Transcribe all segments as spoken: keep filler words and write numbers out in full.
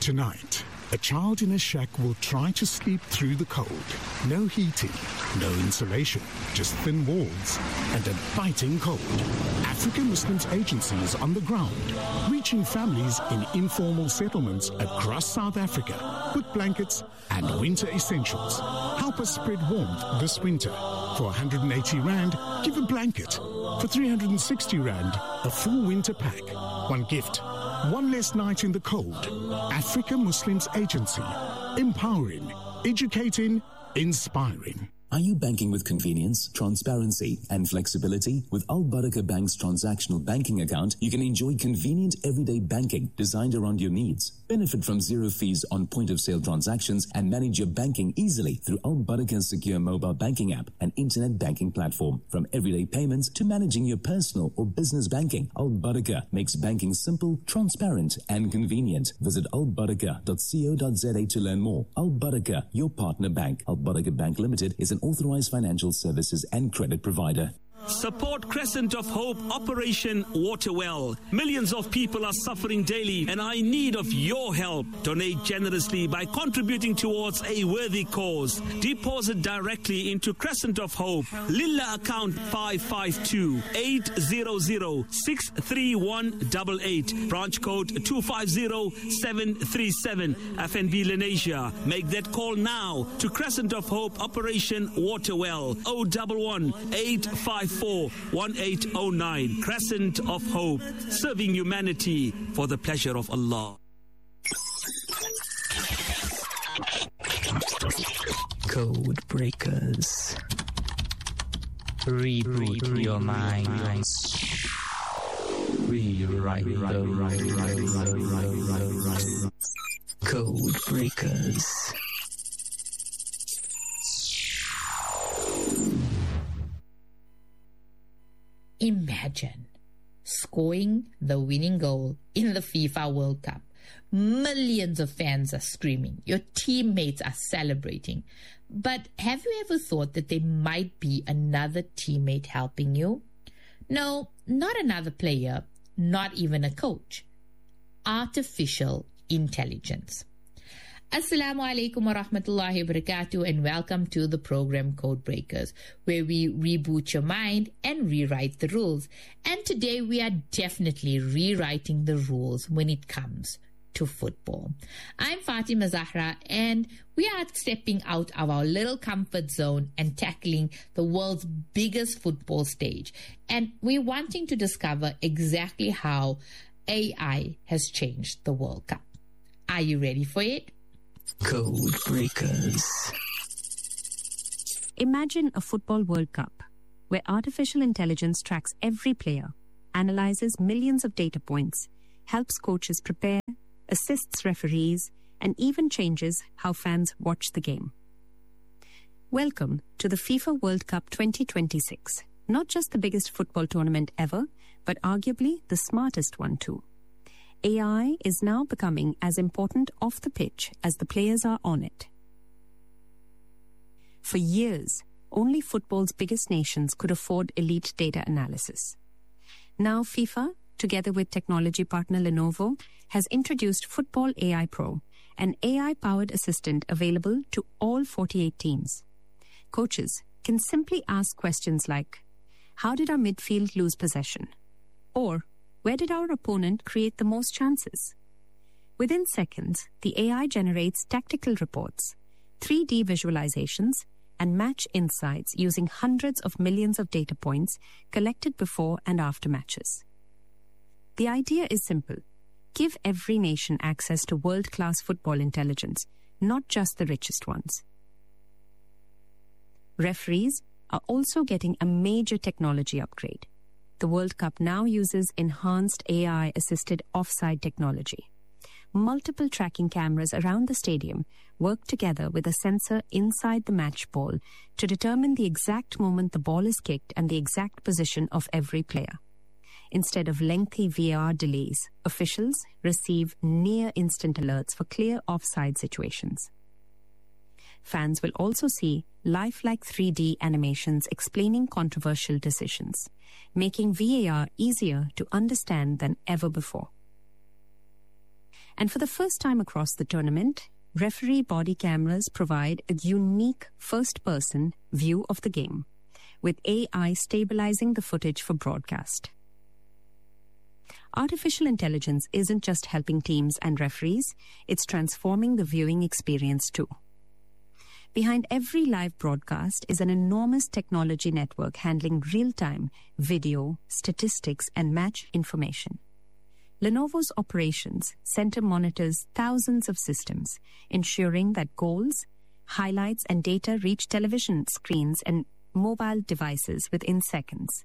Tonight, a child in a shack will try to sleep through the cold. No heating, no insulation, just thin walls and a biting cold. African Muslims Agency is on the ground, reaching families in informal settlements across South Africa with blankets and winter essentials. Help us spread warmth this winter. For one hundred eighty rand, give a blanket. For three hundred sixty rand, a full winter pack. One gift. One less night in the cold. Africa Muslims Agency. Empowering, educating, inspiring. Are you banking with convenience, transparency, and flexibility? With Al Barakah Bank's transactional banking account, you can enjoy convenient everyday banking designed around your needs. Benefit from zero fees on point-of-sale transactions and manage your banking easily through Al Barakah's secure mobile banking app and internet banking platform. From everyday payments to managing your personal or business banking, Al Barakah makes banking simple, transparent, and convenient. Visit al barakah dot co dot za to learn more. Al Barakah, your partner bank. Al Barakah Bank Limited is an authorized financial services and credit provider. Support Crescent of Hope Operation Waterwell. Millions of people are suffering daily and are in need of your help. Donate generously by contributing towards a worthy cause. Deposit directly into Crescent of Hope. Lilla account five five two, eight zero zero, six three one eight eight. Branch code two five zero, seven three seven. F N B Lenasia. Make that call now to Crescent of Hope Operation Waterwell. zero one one, eight five four, one eight zero nine. Crescent of Hope, serving humanity for the pleasure of Allah. Code breakers. Reboot your minds. Rewrite the Code breakers. Imagine scoring the winning goal in the FIFA World Cup. Millions of fans are screaming. Your teammates are celebrating. But have you ever thought that there might be another teammate helping you? No, not another player, not even a coach. Artificial intelligence. Assalamu alaikum wa rahmatullahi wa barakatuh, and welcome to the program Code Breakers, where we reboot your mind and rewrite the rules. And today we are definitely rewriting the rules when it comes to football. I'm Fatima Zahra, and we are stepping out of our little comfort zone and tackling the world's biggest football stage. And we're wanting to discover exactly how A I has changed the World Cup. Are you ready for it? Code breakers. Imagine a football World Cup where artificial intelligence tracks every player, analyzes millions of data points, helps coaches prepare, assists referees, and even changes how fans watch the game. Welcome to the FIFA World Cup twenty twenty-six. Not just the biggest football tournament ever, but arguably the smartest one too. A I is now becoming as important off the pitch as the players are on it. For years, only football's biggest nations could afford elite data analysis. Now FIFA, together with technology partner Lenovo, has introduced Football A I Pro, an A I-powered assistant available to all forty-eight teams. Coaches can simply ask questions like, how did our midfield lose possession? Or, where did our opponent create the most chances? Within seconds, the A I generates tactical reports, three D visualizations, and match insights using hundreds of millions of data points collected before and after matches. The idea is simple. Give every nation access to world-class football intelligence, not just the richest ones. Referees are also getting a major technology upgrade. The World Cup now uses enhanced A I-assisted offside technology. Multiple tracking cameras around the stadium work together with a sensor inside the match ball to determine the exact moment the ball is kicked and the exact position of every player. Instead of lengthy V A R delays, officials receive near-instant alerts for clear offside situations. Fans will also see lifelike three D animations explaining controversial decisions, making V A R easier to understand than ever before. And for the first time across the tournament, referee body cameras provide a unique first-person view of the game, with A I stabilizing the footage for broadcast. Artificial intelligence isn't just helping teams and referees, it's transforming the viewing experience too. Behind every live broadcast is an enormous technology network handling real-time video, statistics, and match information. Lenovo's operations center monitors thousands of systems, ensuring that goals, highlights, and data reach television screens and mobile devices within seconds.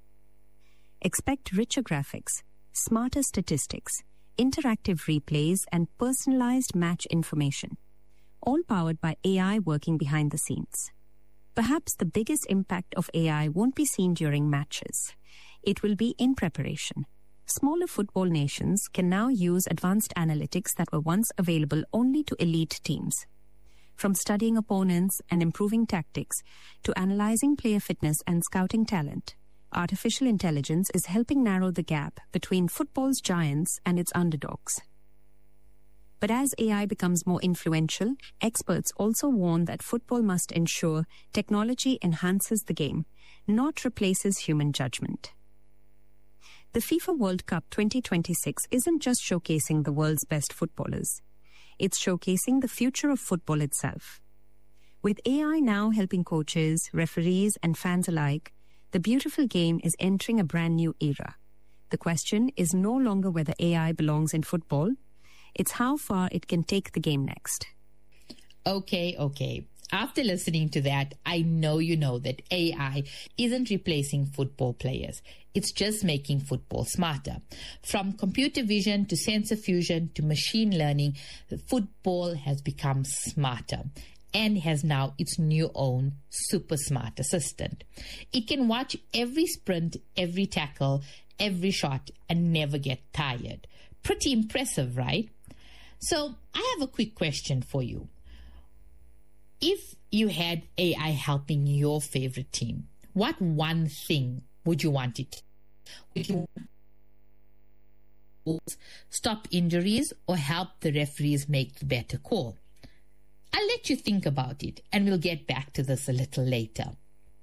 Expect richer graphics, smarter statistics, interactive replays, and personalized match information, all powered by A I working behind the scenes. Perhaps the biggest impact of A I won't be seen during matches. It will be in preparation. Smaller football nations can now use advanced analytics that were once available only to elite teams. From studying opponents and improving tactics to analyzing player fitness and scouting talent, artificial intelligence is helping narrow the gap between football's giants and its underdogs. But as A I becomes more influential, experts also warn that football must ensure technology enhances the game, not replaces human judgment. The FIFA World Cup twenty twenty-six isn't just showcasing the world's best footballers. It's showcasing the future of football itself. With A I now helping coaches, referees, and fans alike, the beautiful game is entering a brand new era. The question is no longer whether A I belongs in football. It's how far it can take the game next. Okay, okay. After listening to that, I know you know that A I isn't replacing football players. It's just making football smarter. From computer vision to sensor fusion to machine learning, football has become smarter and has now its new own super smart assistant. It can watch every sprint, every tackle, every shot and never get tired. Pretty impressive, right? So I have a quick question for you. If you had A I helping your favorite team, what one thing would you want it? Would you stop injuries or help the referees make the better call? I'll let you think about it and we'll get back to this a little later.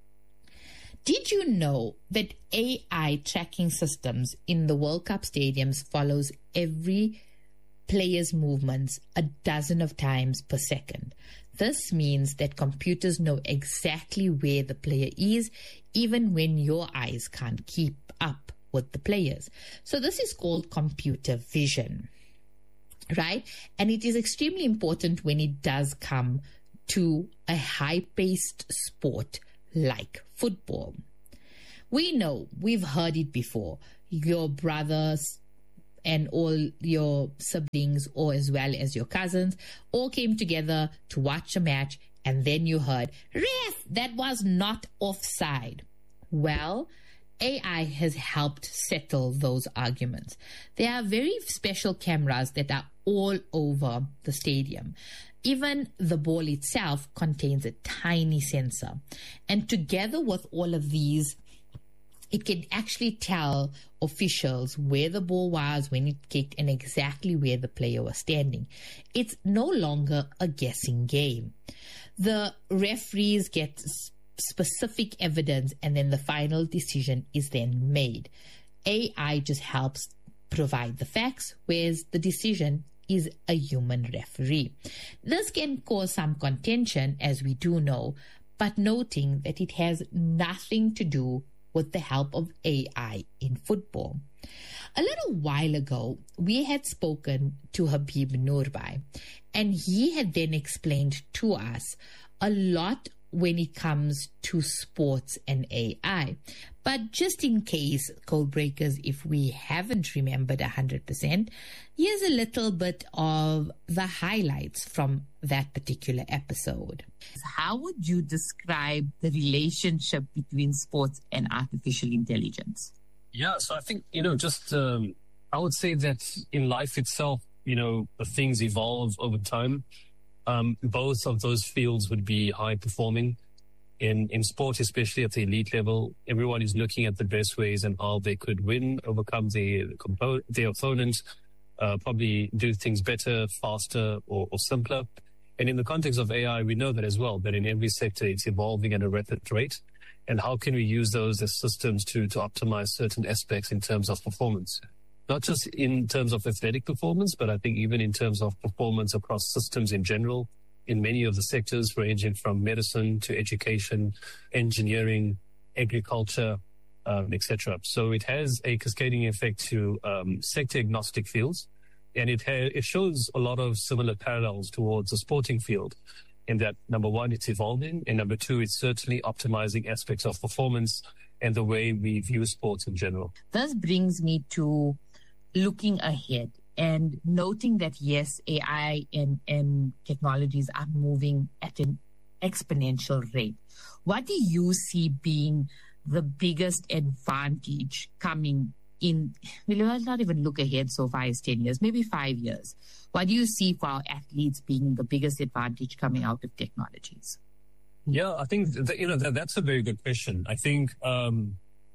Did you know that A I tracking systems in the World Cup stadiums follows every player's movements a dozen of times per second? This means that computers know exactly where the player is, even when your eyes can't keep up with the players. So this is called computer vision, right? And it is extremely important when it does come to a high-paced sport like football. We know, we've heard it before, your brothers and all your siblings, or as well as your cousins, all came together to watch a match, and then you heard, "Ref, that was not offside." Well, A I has helped settle those arguments. There are very special cameras that are all over the stadium. Even the ball itself contains a tiny sensor. And together with all of these, it can actually tell officials where the ball was when it kicked and exactly where the player was standing. It's no longer a guessing game. The referees get specific evidence and then the final decision is then made. A I just helps provide the facts, whereas the decision is a human referee. This can cause some contention, as we do know, but noting that it has nothing to do with the help of A I in football. A little while ago, we had spoken to Habib Noorbai, and he had then explained to us a lot when it comes to sports and A I. But just in case, code breakers, if we haven't remembered one hundred percent, here's a little bit of the highlights from that particular episode. How would you describe the relationship between sports and artificial intelligence? Yeah, so I think, you know, just um, I would say that in life itself, you know, things evolve over time. Um, both of those fields would be high performing. In in sport, especially at the elite level, everyone is looking at the best ways and how they could win, overcome the compo- their opponents. uh, probably do things better, faster, or, or simpler. And in the context of A I, we know that as well, that in every sector, it's evolving at a rapid rate. And how can we use those as systems to, to optimize certain aspects in terms of performance? Not just in terms of athletic performance, but I think even in terms of performance across systems in general, in many of the sectors, ranging from medicine to education, engineering, agriculture, um, et cetera. So it has a cascading effect to um, sector-agnostic fields, and it ha- it shows a lot of similar parallels towards the sporting field, in that, number one, it's evolving, and number two, it's certainly optimizing aspects of performance and the way we view sports in general. This brings me to looking ahead and noting that, yes, A I and, and technologies are moving at an exponential rate. What do you see being the biggest advantage coming in? We'll not even look ahead so far as ten years, maybe five years. What do you see for our athletes being the biggest advantage coming out of technologies? Yeah, I think, that, you know, that, that's a very good question. I think um,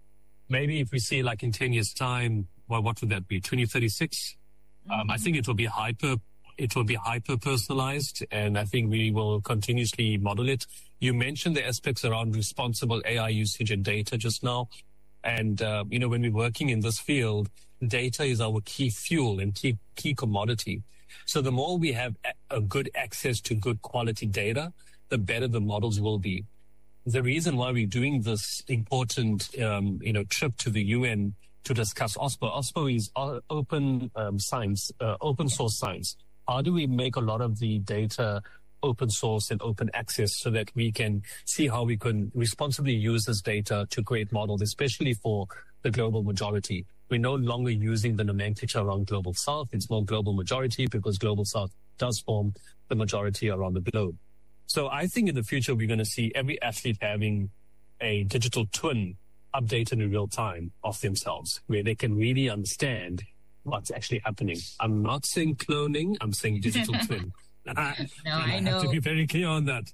maybe if we see like in ten years' time, well, what would that be? twenty thirty-six? Mm-hmm. Um, I think it will be hyper, it will be hyper personalized, and I think we will continuously model it. You mentioned the aspects around responsible A I usage and data just now. And, uh, you know, when we're working in this field, data is our key fuel and key, key commodity. So the more we have a, a good access to good quality data, the better the models will be. The reason why we're doing this important, um, you know, trip to the U N to discuss O S P O. O S P O is open um, science, uh, open source science. How do we make a lot of the data open source and open access so that we can see how we can responsibly use this data to create models, especially for the global majority? We're no longer using the nomenclature around global south. It's more global majority because global south does form the majority around the globe. So I think in the future, we're going to see every athlete having a digital twin updated in real time of themselves, where they can really understand what's actually happening. I'm not saying cloning, I'm saying digital twin. I, no, I, I know. have to be very clear on that.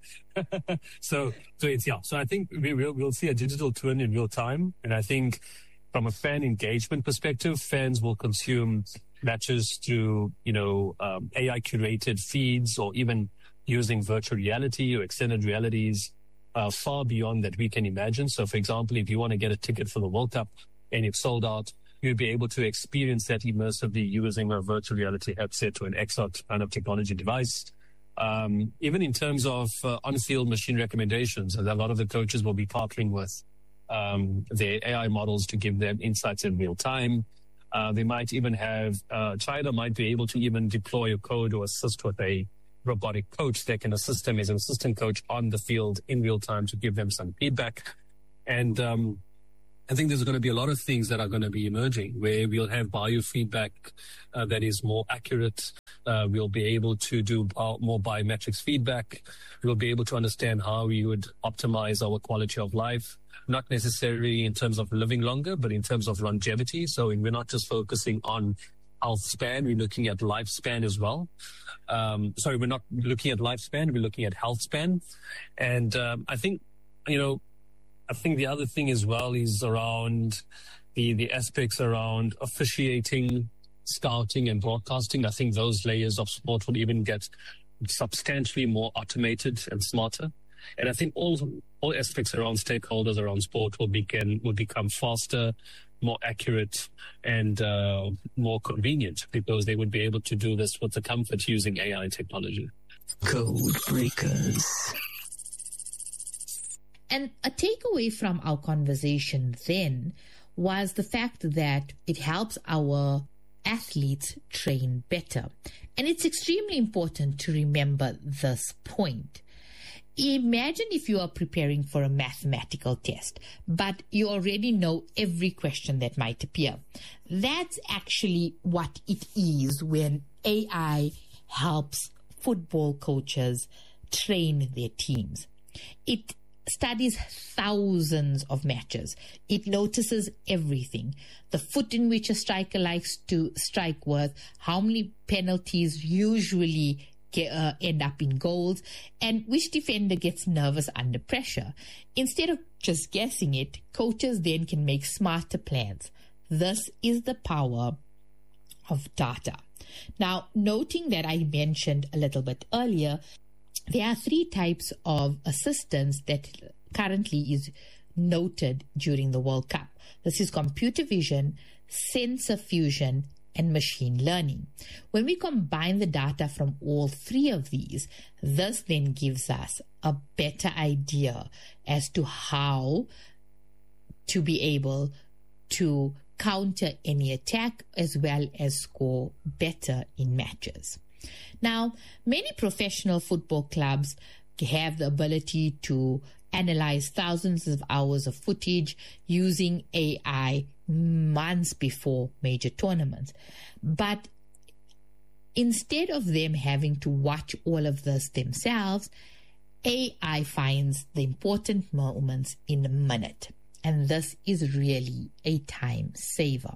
so, so it's, yeah. So I think we will, we'll see a digital twin in real time. And I think from a fan engagement perspective, fans will consume matches through, you know, um, A I curated feeds, or even using virtual reality or extended realities, uh, far beyond that we can imagine. So, for example, if you want to get a ticket for the World Cup and it's sold out, you'll be able to experience that immersively using a virtual reality headset or an X R kind of technology device. Um, even in terms of uh, on-field machine recommendations, and a lot of the coaches will be partnering with um, their A I models to give them insights in real time. Uh, they might even have, uh, China might be able to even deploy a code or assist with a robotic coach that can assist them as an assistant coach on the field in real time to give them some feedback. And um, I think there's going to be a lot of things that are going to be emerging where we'll have biofeedback uh, that is more accurate. Uh, we'll be able to do bio- more biometrics feedback. We'll be able to understand how we would optimize our quality of life, not necessarily in terms of living longer, but in terms of longevity. So we're not just focusing on health span, we're looking at lifespan as well. Um, sorry, we're not looking at lifespan, we're looking at health span. And um, I think, you know, I think the other thing as well is around the, the aspects around officiating, scouting and broadcasting. I think those layers of sport will even get substantially more automated and smarter. And I think all all aspects around stakeholders around sport will begin will become faster, more accurate, and uh, more convenient, because they would be able to do this with the comfort using A I technology. Code breakers. And a takeaway from our conversation then was the fact that it helps our athletes train better. And it's extremely important to remember this point. Imagine if you are preparing for a mathematical test, but you already know every question that might appear. That's actually what it is when A I helps football coaches train their teams. It studies thousands of matches. It notices everything. The foot in which a striker likes to strike with, how many penalties usually get, uh, end up in goals, and which defender gets nervous under pressure. Instead of just guessing it, coaches then can make smarter plans. This is the power of data. Now, noting that I mentioned a little bit earlier, there are three types of assistance that currently is noted during the World Cup. This is computer vision, sensor fusion, and machine learning. When we combine the data from all three of these, this then gives us a better idea as to how to be able to counter any attack as well as score better in matches. Now, many professional football clubs have the ability to analyze thousands of hours of footage using A I months before major tournaments. But instead of them having to watch all of this themselves, A I finds the important moments in a minute. And this is really a time saver.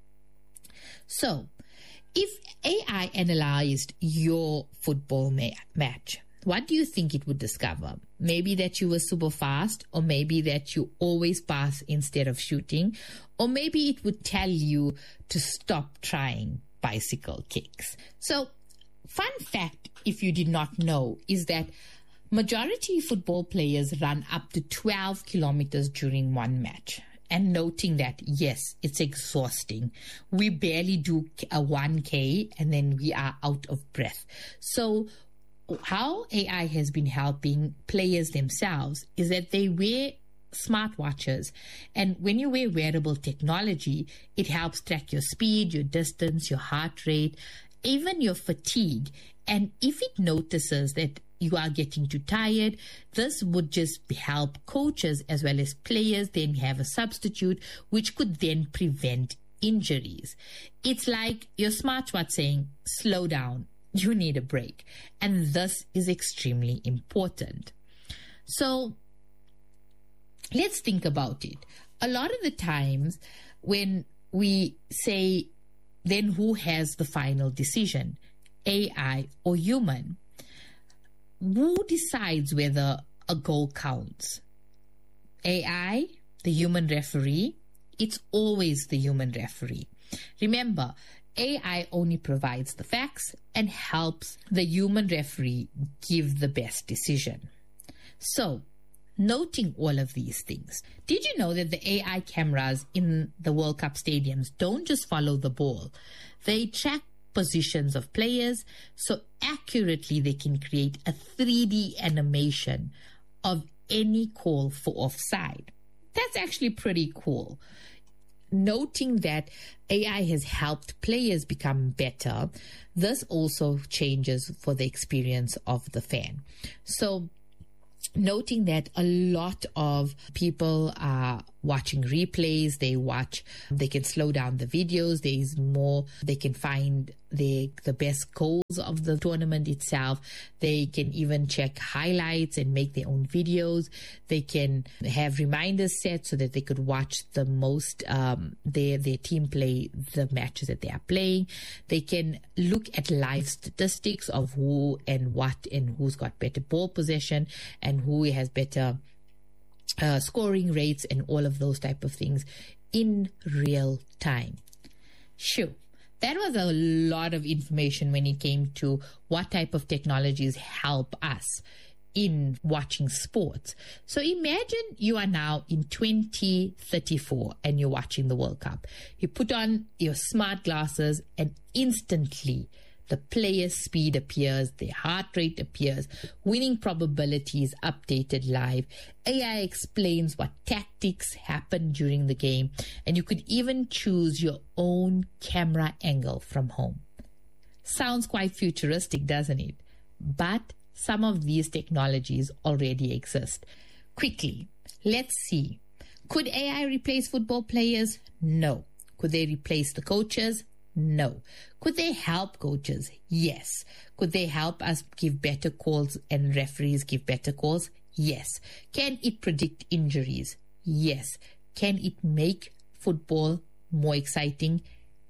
So, if A I analyzed your football ma- match, what do you think it would discover? Maybe that you were super fast, or maybe that you always pass instead of shooting, or maybe it would tell you to stop trying bicycle kicks. So, fun fact, if you did not know, is that majority football players run up to twelve kilometers during one match. And noting that, yes, it's exhausting. We barely do a one K and then we are out of breath. So how A I has been helping players themselves is that they wear smartwatches. And when you wear wearable technology, it helps track your speed, your distance, your heart rate, even your fatigue. And if it notices that you are getting too tired, this would just help coaches as well as players then have a substitute, which could then prevent injuries. It's like your smartwatch saying, slow down, you need a break. And this is extremely important. So let's think about it. A lot of the times when we say, then who has the final decision, A I or human? Who decides whether a goal counts? A I, the human referee? It's always the human referee. Remember, A I only provides the facts and helps the human referee give the best decision. So, noting all of these things, did you know that the A I cameras in the World Cup stadiums don't just follow the ball? They track positions of players so accurately they can create a three D animation of any call for offside. That's actually pretty cool. Noting that A I has helped players become better, this also changes for the experience of the fan. So, noting that a lot of people are watching replays, they watch, they can slow down the videos, there's more, they can find the the best goals of the tournament itself, they can even check highlights and make their own videos, they can have reminders set so that they could watch the most, um, their, their team play the matches that they are playing, they can look at live statistics of who and what and who's got better ball possession and who has better Uh, scoring rates and all of those type of things in real time. Sure, that was a lot of information when it came to what type of technologies help us in watching sports. So imagine you are now in twenty thirty-four and you're watching the World Cup. You put on your smart glasses and instantly the player's speed appears, their heart rate appears, winning probabilities updated live. A I explains what tactics happen during the game, and you could even choose your own camera angle from home. Sounds quite futuristic, doesn't it? But some of these technologies already exist. Quickly, let's see. Could A I replace football players? No. Could they replace the coaches? No. Could they help coaches? Yes. Could they help us give better calls and referees give better calls? Yes. Can it predict injuries? Yes. Can it make football more exciting?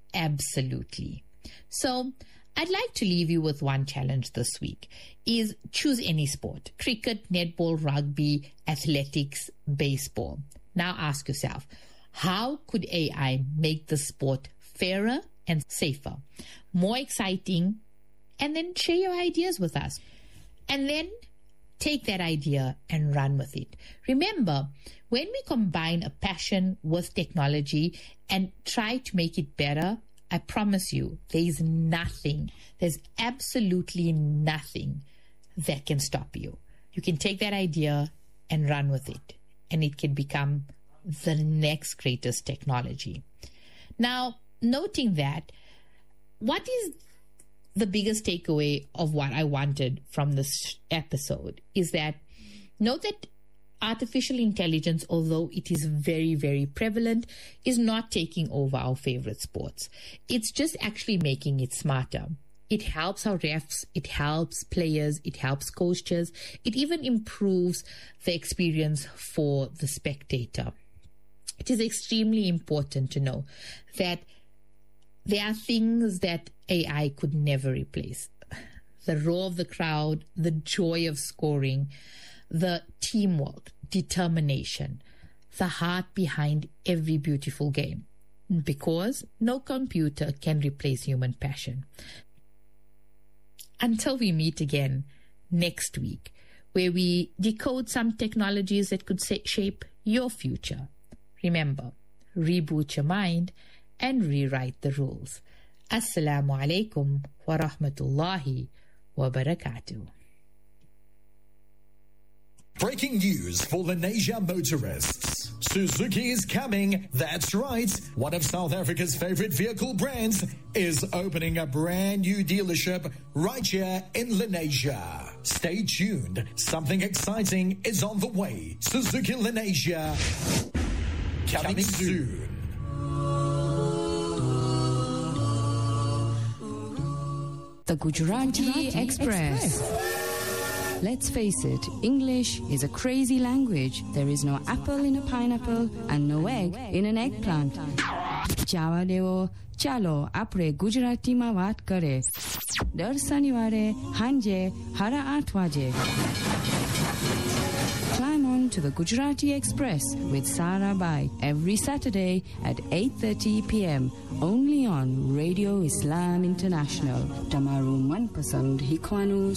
Absolutely. So, I'd like to leave you with one challenge this week, is choose any sport. Cricket, netball, rugby, athletics, baseball. Now ask yourself, how could A I make the sport fairer and safer, more exciting, and then share your ideas with us. And then take that idea and run with it. Remember, when we combine a passion with technology and try to make it better, I promise you, there is nothing, there's absolutely nothing that can stop you. You can take that idea and run with it, and it can become the next greatest technology. Now, noting that, what is the biggest takeaway of what I wanted from this episode is that note that artificial intelligence, although it is very, very prevalent, is not taking over our favorite sports. It's just actually making it smarter. It helps our refs, it helps players, it helps coaches, it even improves the experience for the spectator. It is extremely important to know that there are things that A I could never replace. The roar of the crowd, the joy of scoring, the teamwork, determination, the heart behind every beautiful game. Because no computer can replace human passion. Until we meet again next week, where we decode some technologies that could shape your future. Remember, reboot your mind and rewrite the rules. Assalamu alaikum wa rahmatullahi wa barakatuh. Breaking news for Lenasia motorists. Suzuki is coming. That's right. One of South Africa's favorite vehicle brands is opening a brand new dealership right here in Lenasia. Stay tuned. Something exciting is on the way. Suzuki Lenasia. Coming, coming soon. The Gujarati Express. Express. Let's face it, English is a crazy language. There is no apple in a pineapple and no egg in an eggplant. Java devo, chalo apre Gujarati ma વાત કરે. દર શનિવારે હાંજે સાડા આઠ વાગે. Climb on to the Gujarati Express with Sarah Bai every Saturday at eight thirty p.m. only on Radio Islam International. Tamaru manpasand hikwanu